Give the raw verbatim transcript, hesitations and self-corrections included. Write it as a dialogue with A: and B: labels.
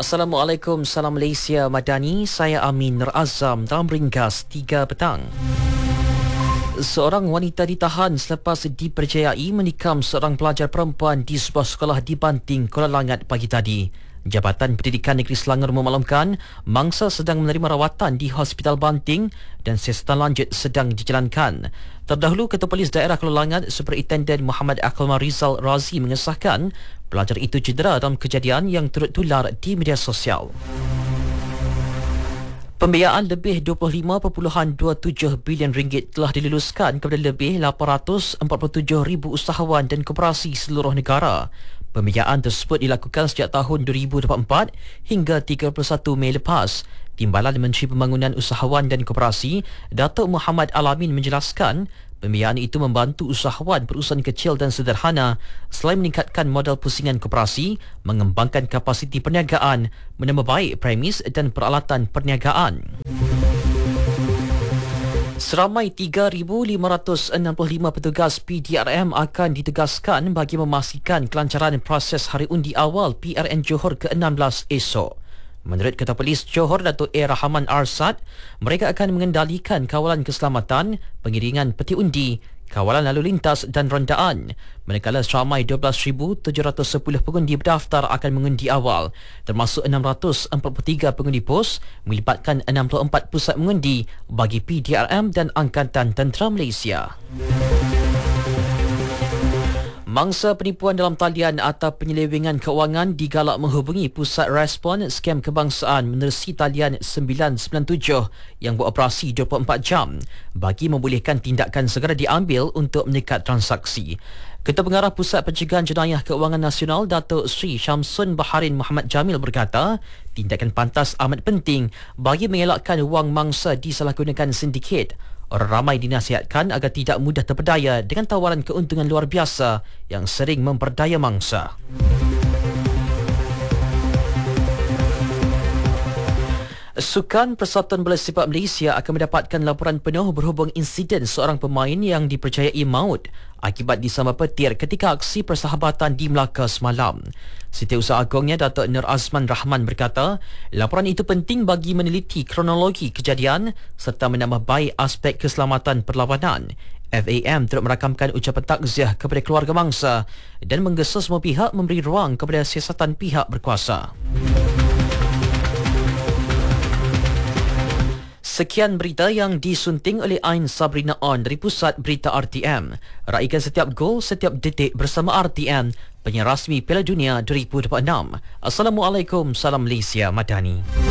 A: Assalamualaikum, salam Malaysia Madani. Saya Amin Nur Azam dalam ringkas tiga petang. Seorang wanita ditahan selepas dipercayai menikam seorang pelajar perempuan di sebuah sekolah di Banting, Kuala Langat pagi tadi. Jabatan Pendidikan Negeri Selangor memaklumkan mangsa sedang menerima rawatan di Hospital Banting dan siasatan lanjut sedang dijalankan. Terdahulu, Ketua Polis Daerah Kuala Langat Superintenden Muhammad Akmal Rizal Razi mengesahkan pelajar itu cedera dalam kejadian yang turut tular di media sosial. Pembiayaan lebih dua puluh lima perpuluhan dua tujuh bilion ringgit telah diluluskan kepada lebih lapan ratus empat puluh tujuh ribu usahawan dan koperasi seluruh negara. Pembiayaan tersebut dilakukan sejak tahun dua ribu dua puluh empat hingga tiga puluh satu Mei lepas. Timbalan Menteri Pembangunan Usahawan dan Koperasi, Datuk Muhammad Alamin menjelaskan, pembiayaan itu membantu usahawan perusahaan kecil dan sederhana selain meningkatkan modal pusingan koperasi, mengembangkan kapasiti perniagaan, menambah baik premis dan peralatan perniagaan. Seramai tiga ribu lima ratus enam puluh lima petugas P D R M akan ditugaskan bagi memastikan kelancaran proses hari undi awal P R N Johor ke enam belas esok. Menurut Ketua Polis Johor, Datuk A. Rahman Arsad, mereka akan mengendalikan kawalan keselamatan, pengiringan peti undi, kawalan lalu lintas dan rondaan. Manakala seramai dua belas ribu tujuh ratus sepuluh pengundi berdaftar akan mengundi awal, termasuk enam ratus empat puluh tiga pengundi pos, melibatkan enam puluh empat pusat mengundi bagi P D R M dan Angkatan Tentera Malaysia. Mangsa penipuan dalam talian atau penyelewengan kewangan digalak menghubungi Pusat Respon Skam Kebangsaan menerusi talian sembilan sembilan tujuh yang beroperasi dua puluh empat jam bagi membolehkan tindakan segera diambil untuk menyekat transaksi. Ketua Pengarah Pusat Pencegahan Jenayah Keuangan Nasional Datuk Sri Syamsun Baharin Muhammad Jamil berkata, tindakan pantas amat penting bagi mengelakkan wang mangsa disalahgunakan sindiket. Orang ramai dinasihatkan agar tidak mudah terpedaya dengan tawaran keuntungan luar biasa yang sering memperdaya mangsa. Sukan Persatuan Bola Sepak Malaysia akan mendapatkan laporan penuh berhubung insiden seorang pemain yang dipercayai maut akibat disambar petir ketika aksi persahabatan di Melaka semalam. Setiausaha Agongnya Datuk Nur Azman Rahman berkata, laporan itu penting bagi meneliti kronologi kejadian serta menambah baik aspek keselamatan perlawanan. F A M turut merakamkan ucapan takziah kepada keluarga mangsa dan menggesa semua pihak memberi ruang kepada siasatan pihak berkuasa. Sekian berita yang disunting oleh Ain Sabrina On dari Pusat Berita R T M. Raikan setiap gol, setiap detik bersama R T M, penyiar rasmi Piala Dunia dua ribu dua puluh enam. Assalamualaikum, salam Malaysia Madani.